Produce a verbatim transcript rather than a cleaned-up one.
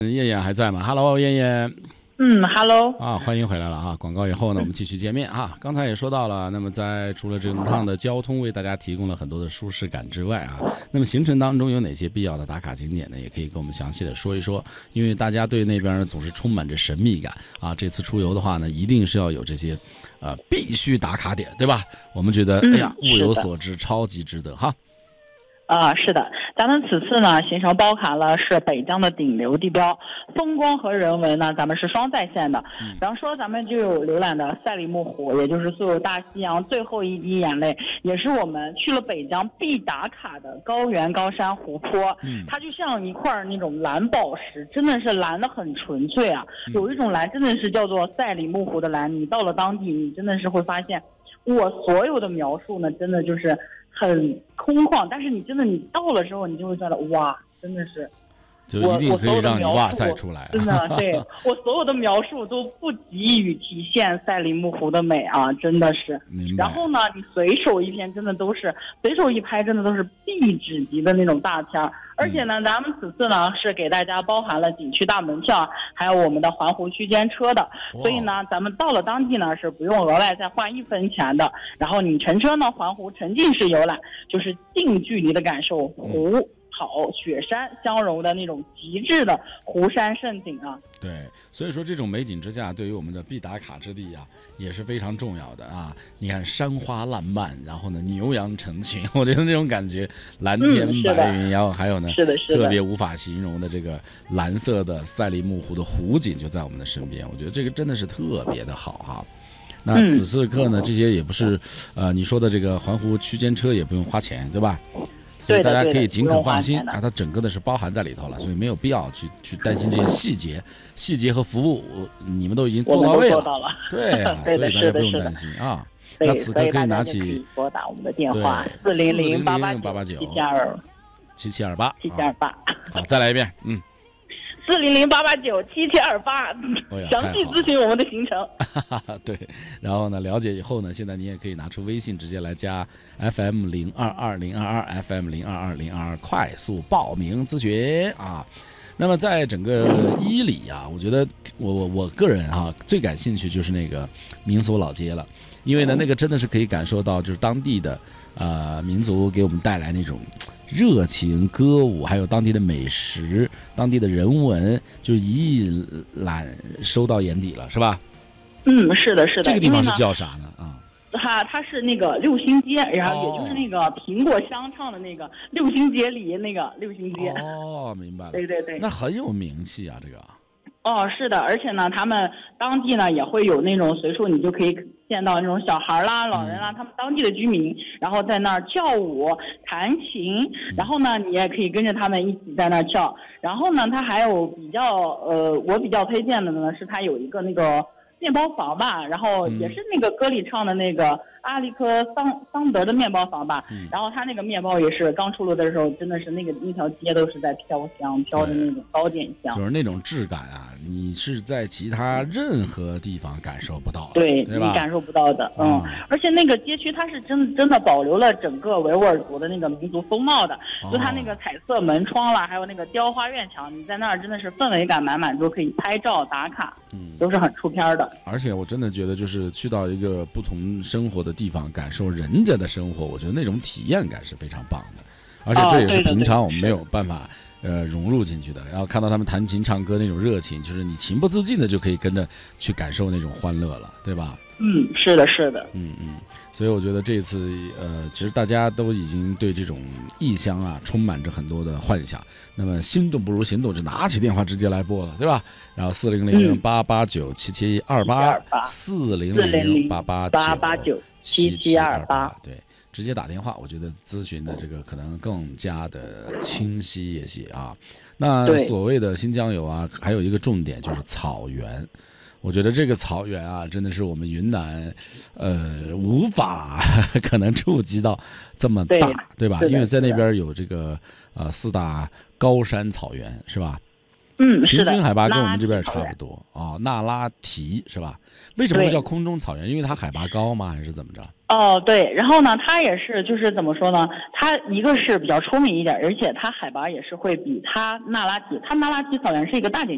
燕燕还在吗 ？Hello， 燕燕。 嗯 ，Hello 啊，欢迎回来了啊！广告以后呢，我们继续见面啊。刚才也说到了，那么在除了整趟的交通为大家提供了很多的舒适感之外啊，那么行程当中有哪些必要的打卡景点呢？也可以跟我们详细的说一说，因为大家对那边呢总是充满着神秘感啊。这次出游的话呢，一定是要有这些，呃，必须打卡点，对吧？我们觉得，哎呀，物有所值，超级值得哈。 啊，是的，咱们此次呢行程包含了是北疆的顶流地标，风光和人文呢咱们是双在线的。 嗯、 比方说咱们就有浏览的赛里木湖，也就是所有大西洋最后一滴眼泪，也是我们去了北疆必打卡的高原高山湖泊。 嗯， 它就像一块那种蓝宝石，真的是蓝的很纯粹啊。 嗯、 有一种蓝真的是叫做赛里木湖的蓝，你到了当地，你真的是会发现，我所有的描述呢，真的就是。很空旷，但是你真的你到了之后，你就会觉得哇，真的是， 就一定可以让你哇塞出来。 真的，对我所有的描述都不及于体现赛里木湖的美啊，真的是。然后呢，你随手一片，真的都是随手一拍，真的都是壁纸级的那种大片儿。而且呢，咱们此次呢是给大家包含了景区大门票，还有我们的环湖区间车的，所以呢，咱们到了当地呢是不用额外再换一分钱的。然后你乘车呢环湖沉浸式游览，就是近距离的感受湖。嗯草雪山相融的那种极致的湖山胜景啊！ 对，所以说这种美景之下，对于我们的必打卡之地啊，也是非常重要的啊！你看山花烂漫，然后呢牛羊成群，我觉得那种感觉，蓝天白云，然后还有呢， 是的，是的，特别无法形容的这个蓝色的赛里木湖的湖景就在我们的身边，我觉得这个真的是特别的好哈、啊。那此时刻呢，这些也不是呃你说的这个环湖区间车也不用花钱，对吧？所以大家可以尽可放心啊，它整个的是包含在里头了，所以没有必要去去担心这些细节、细节和服务，你们都已经做到位了。对啊，所以大家不用担心啊。那此刻可以拿起拨打我们的电话四零零八八九七七二七七二八七七二八。 好，再来一遍，嗯。 四零零八八九七七二八，详细咨询我们的行程。 对，然后呢，了解以后呢，现在你也可以拿出微信直接来加 F M 零二二零二二 F M 零二二零二二快速报名咨询啊。那么在整个伊犁啊，我觉得我我我个人哈、啊、最感兴趣就是那个民俗老街了，因为呢那个真的是可以感受到就是当地的呃民族给我们带来那种。热情歌舞，还有当地的美食、当地的人文，就是一一览收到眼底了，是吧？ 嗯，是的，是的。 这个地方是叫啥呢？啊， 它它是那个六星街，然后也就是那个苹果香唱的那个六星街里那个六星街。 哦，明白了。 对对对， 那很有名气啊，这个。 哦，是的，而且呢，他们当地呢也会有那种随处你就可以见到那种小孩啦、老人啦，他们当地的居民，然后在那儿跳舞、弹琴，然后呢，你也可以跟着他们一起在那儿跳。然后呢，它还有比较呃，我比较推荐的呢是它有一个那个面包房吧，然后也是那个歌里唱的那个阿里克桑桑德的面包房吧， 嗯、 然后他那个面包也是刚出炉的时候，真的是那个那条街都是在飘香，飘的那种糕点香， 就是那种质感啊，你是在其他任何地方感受不到的， 对， 对吧？ 你感受不到的，嗯，嗯而且那个街区它是真真的保留了整个维吾尔族的那个民族风貌的，就它那个彩色门窗啦，还有那个雕花院墙，你在那儿真的是氛围感满满，都可以拍照打卡， 嗯， 都是很出片的。 而且我真的觉得，就是去到一个不同生活的地方，感受人家的生活，我觉得那种体验感是非常棒的。而且这也是平常我们没有办法呃融入进去的。然后看到他们弹琴唱歌那种热情，就是你情不自禁的就可以跟着去感受那种欢乐了，对吧？ 嗯，是的，是的， 嗯嗯，所以我觉得这次呃，其实大家都已经对这种异乡啊充满着很多的幻想。那么心动不如行动，就拿起电话直接来拨了，对吧？然后四零零八八九七七二八，四零零八八九七七二八，对，直接打电话，我觉得咨询的这个可能更加的清晰一些啊。那所谓的新疆游啊，还有一个重点就是草原。我觉得这个草原啊，真的是我们云南，呃，无法可能触及到这么大， 对, 对吧？因为在那边有这个呃四大高山草原，是吧？ 嗯， 平均海拔跟我们这边也差不多啊。那拉提是吧？为什么会叫空中草原？因为它海拔高吗？还是怎么着？ 哦，对，然后呢，它也是就是怎么说呢？它一个是比较出名一点，而且它海拔也是会比它那拉提，它那拉提草原是一个大景。